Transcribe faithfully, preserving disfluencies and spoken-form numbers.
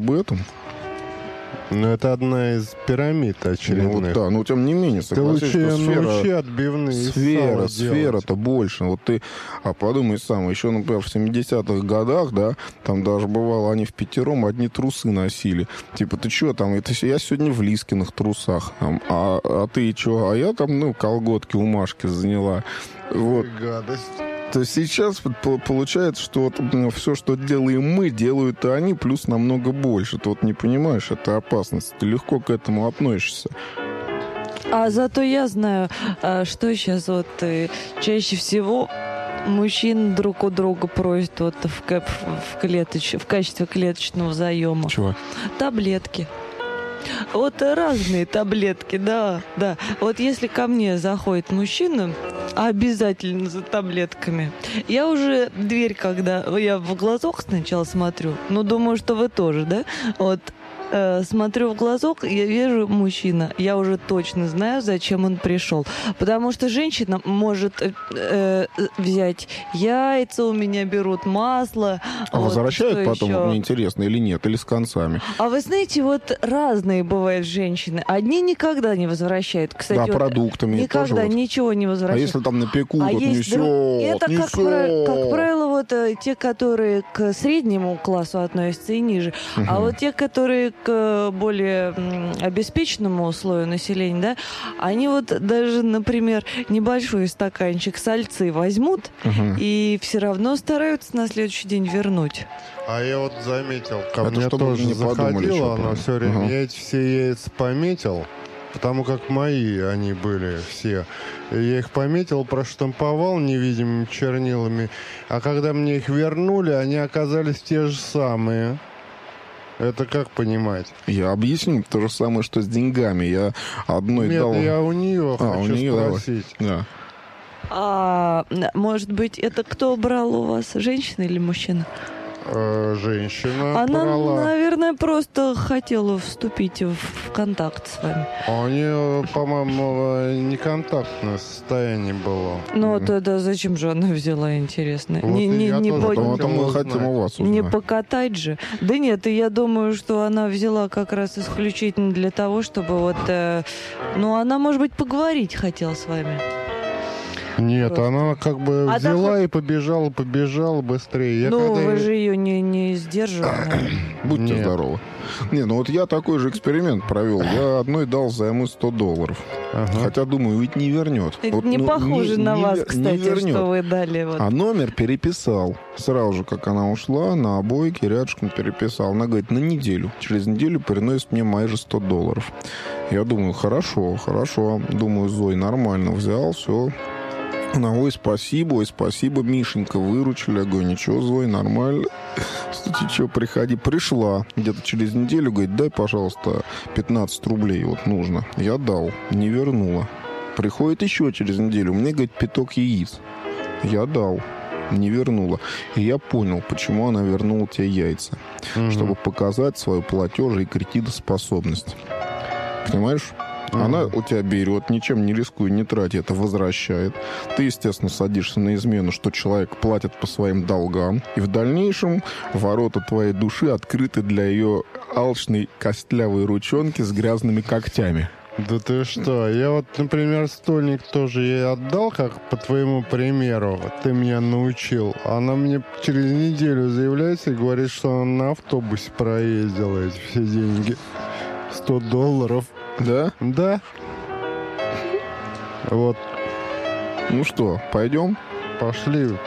об этом. Ну, это одна из пирамид очередных. Ну, вот, да, но тем не менее, согласись, ты что сфера, научи отбивные сфера, сфера-то больше. Вот ты, а подумай сам, еще, например, в семидесятых годах, да, там даже бывало, они в пятером одни трусы носили. Типа, ты что там, это я сегодня в Лискиных трусах, там, а, а ты что? А я там, ну, колготки у Машки заняла. Вот. Гадость. То есть сейчас получается, что вот, ну, все, что делаем мы, делают и они, плюс намного больше. Ты вот не понимаешь, это опасность. Ты легко к этому относишься. А зато я знаю, что сейчас вот чаще всего мужчин друг у друга просят вот в, в, клеточ... в качестве клеточного заема. Чего? Таблетки. Вот разные таблетки, да, да. Вот если ко мне заходит мужчина, обязательно за таблетками. Я уже дверь, когда я в глазок сначала смотрю, ну, думаю, что вы тоже, да? Вот. Смотрю в глазок, я вижу мужчина, я уже точно знаю, зачем он пришел. Потому что женщина может э, взять яйца, у меня берут масло. А вот, возвращают потом, еще? Мне интересно, или нет, или с концами? А вы знаете, вот разные бывают женщины. Одни никогда не возвращают. Кстати, да, вот продуктами никогда тоже ничего не возвращают. А если там напекут, а вот есть несет, друг... Это, несет. Как, правило, как правило, вот те, которые к среднему классу относятся и ниже. Угу. А вот те, которые к более обеспеченному слою населения, да, они вот даже, например, небольшой стаканчик сальцы возьмут угу. и все равно стараются на следующий день вернуть. А я вот заметил, ко Это мне тоже не заходило, оно все время, угу. я эти все яйца пометил, потому как мои они были все. Я их пометил, проштамповал невидимыми чернилами, а когда мне их вернули, они оказались те же самые. Это как понимать? Я объясню то же самое, что с деньгами. Я одной Нет, дал... я у нее а, хочу у нее спросить. Да. А, может быть, это кто брал у вас, женщина или мужчина? Женщина Она, брала. наверное, просто хотела вступить в контакт с вами. А у нее, по-моему, неконтактное состояние было. Ну, mm. тогда зачем же она взяла, интересно? Вот не не, не, по... мы хотим у вас узнать. Не покатать же. Да нет, и я думаю, что она взяла как раз исключительно для того, чтобы вот... Э, ну, она, может быть, поговорить хотела с вами. Нет, просто. Она как бы а взяла так... и побежала, побежала быстрее. Я ну, когда... вы же ее не, не сдерживали. Будьте Нет. здоровы. Не, ну вот я такой же эксперимент провел. Я одной дал взаймы сто долларов. Ага. Хотя, думаю, ведь не вернет. Это вот, не ну, похоже не, на не, вас, не кстати, что вы дали. Вот. А номер переписал. Сразу же, как она ушла, на обойке рядышком переписал. Она говорит, на неделю. Через неделю приносит мне мои же сто долларов. Я думаю, хорошо, хорошо. Думаю, Зой, нормально. Взял, все. Она, ой, спасибо, ой, спасибо, Мишенька, выручили. Я говорю, ничего, Зой, нормально. Кстати, что, приходи. Пришла где-то через неделю, говорит, дай, пожалуйста, пятнадцать рублей, вот нужно. Я дал, не вернула. Приходит еще через неделю, мне, говорит, пяток яиц. Я дал, не вернула. И я понял, почему она вернула те яйца. Mm-hmm. Чтобы показать свою платеж и кредитоспособность. Понимаешь? Mm-hmm. Она у тебя берет, ничем не рискуя, не тратя, это возвращает. Ты, естественно, садишься на измену, что человек платит по своим долгам. И в дальнейшем ворота твоей души открыты для ее алчной костлявой ручонки с грязными когтями. Да ты что? Я вот, например, стольник тоже ей отдал, как по твоему примеру. Ты меня научил. Она мне через неделю заявляется и говорит, что она на автобусе проездила эти все деньги. сто долларов. Да? Да. Вот. Ну что, пойдем? Пошли.